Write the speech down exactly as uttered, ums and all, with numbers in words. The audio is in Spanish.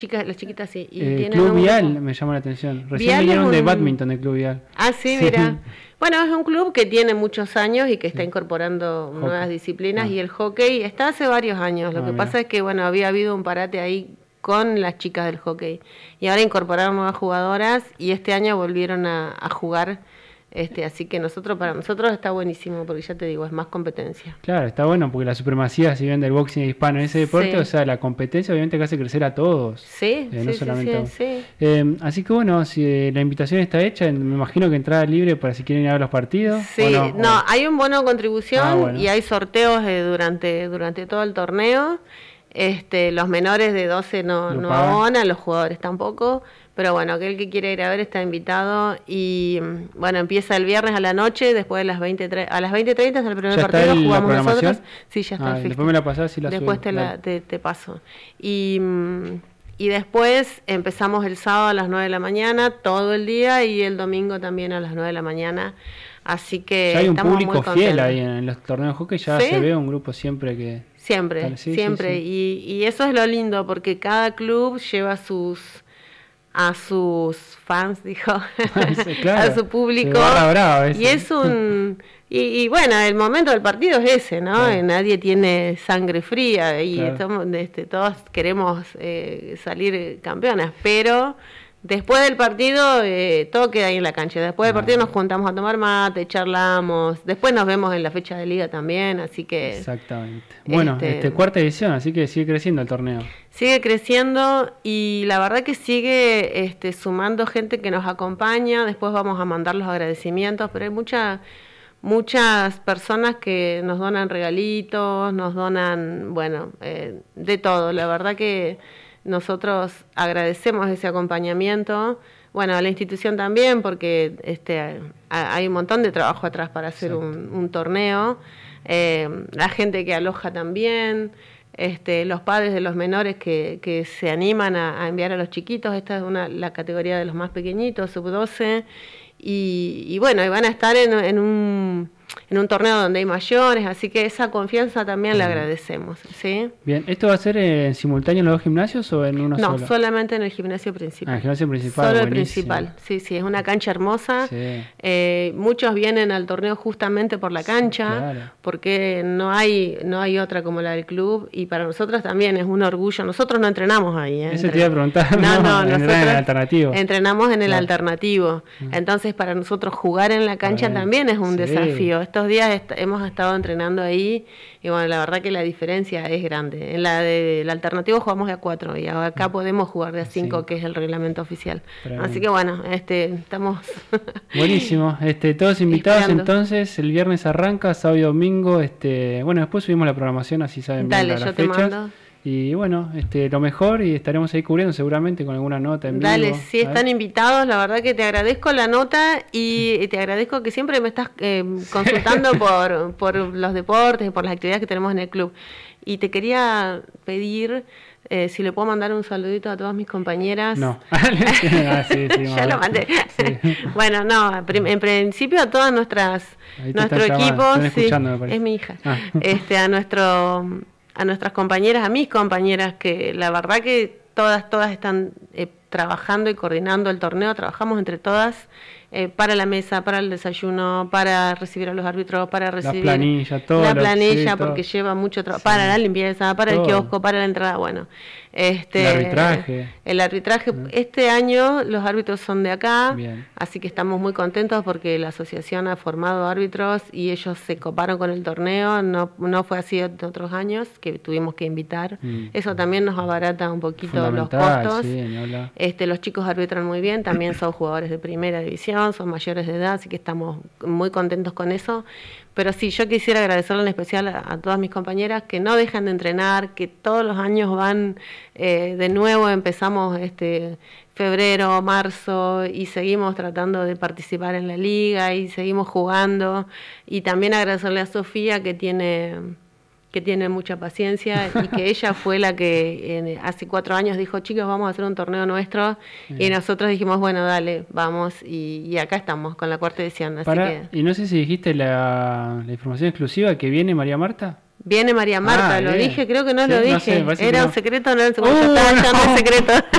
Chicas, las chiquitas sí. Y Eh, tienen Club un Vial grupo. me llamó la atención. Recién Vial vinieron es de un- badminton de Club Vial. Ah, sí, Sí. mira. Bueno, es un club que tiene muchos años y que está Sí. incorporando Hockey. nuevas disciplinas Ah. y el hockey está hace varios años. Lo Ah, que mira. pasa es que, bueno, había habido un parate ahí con las chicas del hockey y ahora incorporaron nuevas jugadoras y este año volvieron a, a jugar. Este, así que nosotros, para nosotros está buenísimo porque ya te digo, es más competencia. Claro, está bueno porque la supremacía, si bien del boxing hispano en ese deporte, Sí. o sea, la competencia obviamente que hace crecer a todos. Sí, Eh, sí, no sí, solamente a sí, uno. sí. Eh, así que bueno, si eh, la invitación está hecha, me imagino que entrada libre para si quieren ir a ver los partidos. Sí, ¿o no, no? ¿O- hay un bono de contribución Ah, bueno. y hay sorteos eh, durante durante todo el torneo. Este, los menores de doce no, Lo no pagan. abonan, los jugadores tampoco. Pero bueno, aquel que quiera ir a ver está invitado. Y mm, bueno, empieza el viernes a la noche, después de las veinte, tre- a las veinte treinta es el primer ¿Ya está partido, el- la jugamos programación? nosotros. Sí, ya está Ah, el fixture. después me la pasás y la Después subo. te, la, Dale. te, te paso. Y, mm, y después empezamos el sábado a las nueve de la mañana, todo el día, y el domingo también a las nueve de la mañana. Así que Ya hay un estamos muy público fiel contentos. ahí en, en los torneos de hockey, ya ¿Sí? se ve un grupo siempre que... Siempre, Tal, sí, siempre. sí, Y, y eso es lo lindo, porque cada club lleva sus a sus fans, dijo, Sí, claro. a su público. Se barra brava a veces. Y es un... Y, y bueno, el momento del partido es ese, ¿no? Claro. Eh, Nadie tiene sangre fría y Claro. estamos, este, todos queremos eh, salir campeonas, pero... Después del partido, eh, todo queda ahí en la cancha. Después del Ah. partido nos juntamos a tomar mate, charlamos. Después nos vemos en la fecha de liga también, así que... Exactamente. Bueno, Este- este, cuarta edición, así que sigue creciendo el torneo. Sigue creciendo y la verdad que sigue este, sumando gente que nos acompaña. Después vamos a mandar los agradecimientos, pero hay mucha, muchas personas que nos donan regalitos, nos donan, bueno, eh, de todo. La verdad que nosotros agradecemos ese acompañamiento. Bueno, a la institución también, porque este, a- hay un montón de trabajo atrás para hacer un, un torneo. Eh, la gente que aloja también. Este, los padres de los menores que, que se animan a, a enviar a los chiquitos, esta es una, la categoría de los más pequeñitos, sub doce, y, y bueno, y van a estar en, en, un, en un torneo donde hay mayores, así que esa confianza también le agradecemos, ¿sí? Bien, ¿esto va a ser en simultáneo en los dos gimnasios o en uno No, solo? solamente en el gimnasio principal. Ah, el gimnasio principal, Solo el buenísimo. principal, sí, sí, es una cancha hermosa. Sí. Eh, muchos vienen al torneo justamente por la cancha, claro. porque no hay no hay otra como la del club, y para nosotros también es un orgullo. Nosotros no entrenamos ahí. ¿eh? Eso te iba a preguntar, No, ¿no? no, Entrenan en nosotros el alternativo. entrenamos en el Claro. alternativo. Entonces, para nosotros jugar en la cancha Bueno, también es un sí. desafío. Estos días est- hemos estado entrenando ahí y bueno, la verdad que la diferencia es grande. En la del alternativo jugamos de a cuatro y acá podemos jugar de a cinco, cinco. que es el reglamento oficial. Tremendo. Así que bueno, este estamos Buenísimo, este, todos invitados. Esperando. Entonces, el viernes arranca, sábado y domingo, este, bueno, después subimos la programación, así saben bien Dale, la- yo las te fechas. mando. Y bueno, este, lo mejor, y estaremos ahí cubriendo seguramente con alguna nota en Dale, vivo. sí, ¿sabes? están invitados, la verdad que te agradezco la nota y te agradezco que siempre me estás eh, consultando por, por los deportes y por las actividades que tenemos en el club. Y te quería pedir eh, si le puedo mandar un saludito a todas mis compañeras. No. Ah, sí, sí, Ya vamos. lo mandé. Sí. Bueno, no, prim- en principio a todas nuestras, Ahí te nuestro están llamando, equipo, están sí, escuchando, me parece. es mi hija, Ah. este, a nuestro, a nuestras compañeras, a mis compañeras, que la verdad que todas, todas están eh, trabajando y coordinando el torneo, trabajamos entre todas. Eh, para la mesa, para el desayuno, para recibir a los árbitros, para recibir planilla, todo la lo- planilla, sí, todo. porque lleva mucho trabajo, Sí. para la limpieza, para Todo. el kiosco, para la entrada, bueno. Este, El arbitraje. El arbitraje, este año los árbitros son de acá, Bien. así que estamos muy contentos porque la asociación ha formado árbitros y ellos se coparon con el torneo, no, no fue así de otros años, que tuvimos que invitar. Mm. Eso también nos abarata un poquito los Fundamental, costos. sí, ni hablar. Este, los chicos arbitran muy bien, también son jugadores de primera división, son mayores de edad, así que estamos muy contentos con eso. Pero sí, yo quisiera agradecerle en especial a, a todas mis compañeras que no dejan de entrenar, que todos los años van eh, de nuevo, empezamos este febrero, marzo y seguimos tratando de participar en la liga y seguimos jugando. Y también agradecerle a Sofía que tiene... que tiene mucha paciencia y que ella fue la que en, hace cuatro años dijo, chicos, vamos a hacer un torneo nuestro. Bien. Y nosotros dijimos, bueno, dale, vamos. Y, y acá estamos con la cuarta edición. Así Pará, que y no sé si dijiste la, la información exclusiva que viene María Marta. Viene María Marta, Ah, lo bien. dije, creo que no Sí, lo no dije. sé, me parece que ¿Era no. un secreto o no era un secreto? Uh, Bueno, ya está, ya no es secreto.